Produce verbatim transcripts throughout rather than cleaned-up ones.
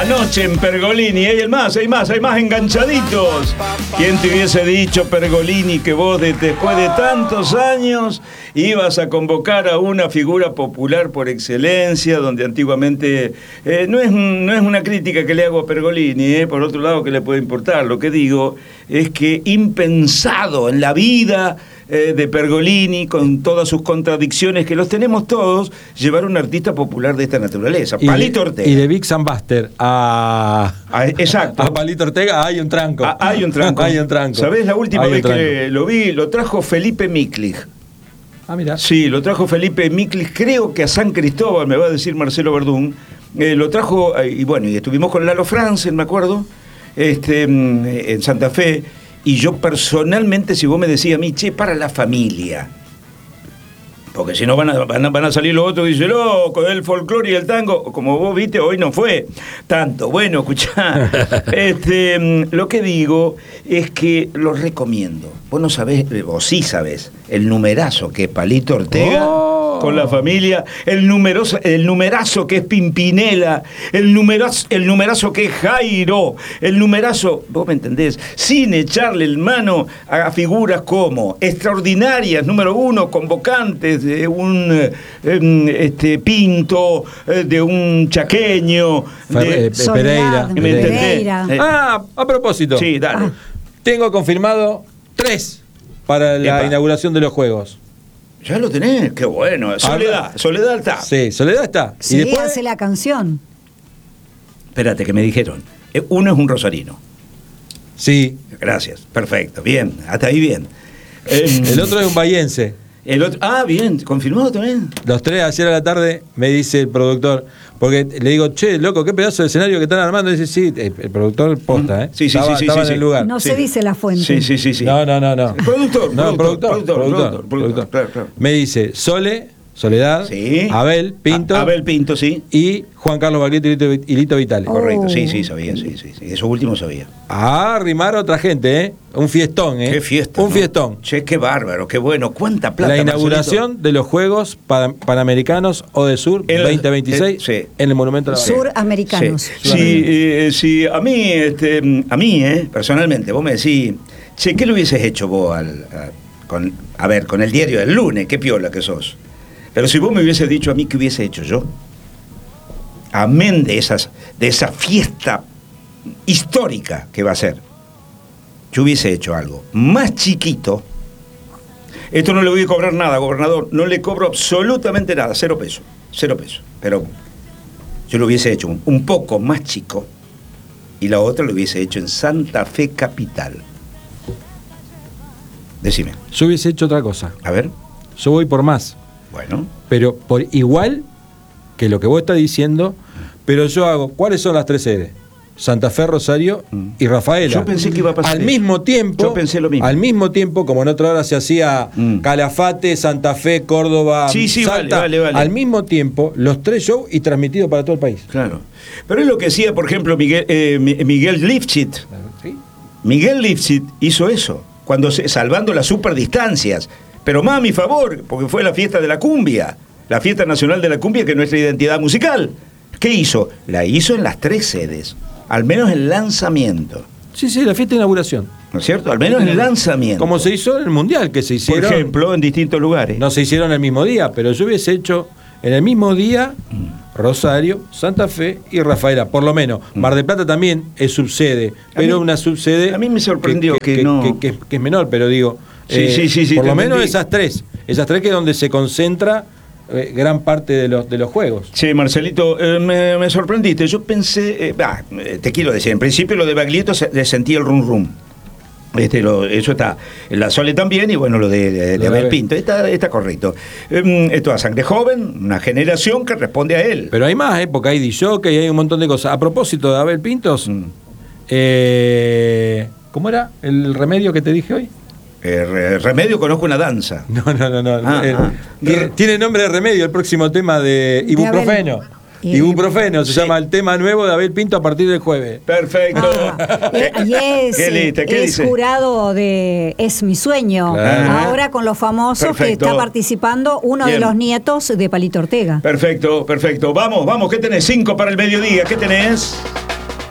Anoche en Pergolini, hay más, hay más, hay más enganchaditos. ¿Quién te hubiese dicho, Pergolini, que vos de, después de tantos años ibas a convocar a una figura popular por excelencia, donde antiguamente eh, no, es, no es una crítica que le hago a Pergolini, eh, por otro lado, que le puede importar? Lo que digo es que impensado en la vida eh, de Pergolini, con todas sus contradicciones, que los tenemos todos, llevar a un artista popular de esta naturaleza. Y Palito de, Ortega. Y de Big Sam Buster a, a, exacto. a Palito Ortega hay un tranco. A, hay un tranco. hay un tranco. ¿Sabés? La última hay vez que lo vi, lo trajo Felipe Miklich. Ah, mira. Sí, lo trajo Felipe Miklich, creo que a San Cristóbal, me va a decir Marcelo Verdún. Eh, lo trajo, eh, y bueno, y estuvimos con Lalo Franzen, me acuerdo, este, en Santa Fe. Y yo personalmente, si vos me decías a mí, che, para la familia, porque si no van a, van a, van a salir los otros y dicen, loco, el folclore y el tango, como vos viste, hoy no fue tanto. Bueno, escuchá, este, lo que digo es que lo recomiendo. Vos no sabés, vos sí sabés, el numerazo que es Palito Ortega. Oh. Con la familia, el, numeroso, el numerazo que es Pimpinela, el numerazo, el numerazo que es Jairo, el numerazo, vos me entendés, sin echarle el mano a figuras como extraordinarias, número uno, convocantes de un eh, este, Pinto, eh, de un chaqueño, de Fer, eh, Pereira. ¿Me entendés? Ah, a propósito. Sí, dale. Ah. Tengo confirmado tres para la Epa. inauguración de los Juegos. Ya lo tenés, qué bueno. Soledad, Soledad está. Sí, Soledad está. Sí, y después hace la canción. Espérate, que me dijeron. Uno es un rosarino. Sí. Gracias, perfecto, bien, hasta ahí bien. El otro es un bahiense. El otro, ah, bien, confirmado también. Los tres, ayer a la tarde, me dice el productor, porque le digo, che, loco, qué pedazo de escenario que están armando. Y dice, sí, el, el productor posta, ¿eh? Sí, sí, estaba, sí, sí, estaba sí, en el sí. lugar. No sí. se dice la fuente. Sí, sí, sí, sí. No, no, no, no. Productor, no, productor, productor, productor, productor, productor, productor. Claro, claro. Me dice, Sole, Soledad, sí. Abel Pinto, A, Abel Pinto, sí. Y Juan Carlos Baglietto y Lito, y Lito Vitale. Oh. Correcto, sí, sí, sabía, sí, sí, sí. Eso último sabía. Ah, rimar a otra gente, ¿eh? Un fiestón, ¿eh? Qué fiesta. Un ¿no? fiestón. Che, qué bárbaro, qué bueno. ¿Cuánta plata? La inauguración Marcelito? de los Juegos Pan Panamericanos o de Sur el, veinte veintiséis el, sí. en el Monumento a la Bandera. Suramericanos. Sí, sí, eh, sí, a mí, este, a mí, eh, personalmente, vos me decís, che, ¿qué le hubieses hecho vos al, a, con, a ver, con el diario del lunes? Qué piola que sos. Pero si vos me hubieses dicho a mí, ¿qué hubiese hecho yo? Amén de, esas, de esa fiesta histórica que va a ser, yo hubiese hecho algo más chiquito. Esto no le voy a cobrar nada, gobernador, no le cobro absolutamente nada, cero pesos, cero pesos. Pero yo lo hubiese hecho un, un poco más chico y la otra lo hubiese hecho en Santa Fe Capital. Decime. Yo hubiese hecho otra cosa. A ver. Yo voy por más. Bueno. Pero por igual que lo que vos estás diciendo, pero yo hago, ¿cuáles son las tres sedes? Santa Fe, Rosario y Rafaela. Yo pensé que iba a pasar. Al mismo tiempo, yo pensé lo mismo. Al mismo tiempo, como en otra hora se hacía mm. Calafate, Santa Fe, Córdoba, sí, sí, Salta, vale, vale, vale. Al mismo tiempo, los tres shows y transmitidos para todo el país. Claro. Pero es lo que decía, por ejemplo, Miguel, eh, Miguel Lifshitz. ¿Sí? Miguel Lifshitz hizo eso, cuando se, salvando las superdistancias. Pero más a mi favor, porque fue la fiesta de la cumbia, la fiesta nacional de la cumbia, que es nuestra identidad musical. ¿Qué hizo? La hizo en las tres sedes, al menos el lanzamiento. Sí, sí, la fiesta de inauguración. ¿No es cierto? Al menos el lanzamiento. Como se hizo en el Mundial, que se hicieron. Por ejemplo, en distintos lugares. No se hicieron el mismo día, pero yo hubiese hecho en el mismo día Rosario, Santa Fe y Rafaela, por lo menos. Mar del Plata también es subsede, pero mí, una subsede. A mí me sorprendió que, que, que no. Que, que, que es menor, pero digo. Sí, eh, sí, sí, sí, por lo menos entendí. esas tres. Esas tres que es donde se concentra eh, gran parte de los, de los juegos. Sí, Marcelito, eh, me, me sorprendiste. Yo pensé, eh, bah, te quiero decir, en principio lo de Baglietto se, le sentí el rum rum. Este, lo, eso está. La Sole también, y bueno, lo de, de, de Abel Pinto. Está, está correcto. Eh, esto a sangre joven, una generación que responde a él. Pero hay más, ¿eh? Porque hay D J, y hay un montón de cosas. A propósito de Abel Pintos, mm. eh, ¿cómo era el remedio que te dije hoy? Eh, remedio, conozco una danza. No, no, no, no. Ah, eh, ah. Tiene, tiene nombre de remedio el próximo tema de ibuprofeno. De Ibuprofeno, se sí. llama el tema nuevo de Abel Pinto a partir del jueves. Perfecto. Ah, y es, ¿Qué liste? ¿Qué es dice? jurado de Es mi sueño. Claro. Ahora con los famosos. Perfecto. Que está participando uno Bien. de los nietos de Palito Ortega. Perfecto, perfecto. Vamos, vamos, ¿qué tenés? Cinco para el mediodía, ¿qué tenés?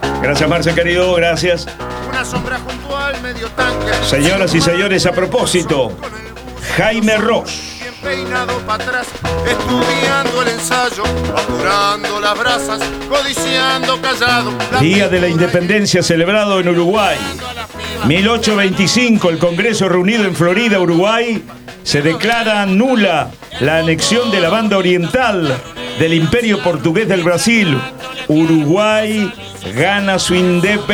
Gracias, Marce, querido, gracias. Una sombra junto al medio tanque. Señoras y señores, a propósito, Jaime Ross. Peinado para atrás, estudiando el ensayo, apurando las brasas, codiciando callado. Día de la Independencia celebrado en Uruguay. mil ochocientos veinticinco, el Congreso reunido en Florida, Uruguay, se declara nula la anexión de la banda oriental del Imperio Portugués del Brasil. Uruguay gana su independencia.